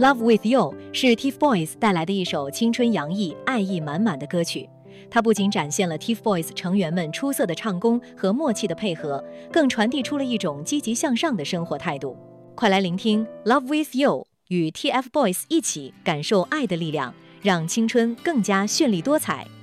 Love with You 是 TFBOYS 带来的一首青春洋溢、爱意满满的歌曲。它不仅展现了 TFBOYS 成员们出色的唱功和默契的配合，更传递出了一种积极向上的生活态度。快来聆听 Love with You， 与 TFBOYS 一起感受爱的力量，让青春更加绚丽多彩。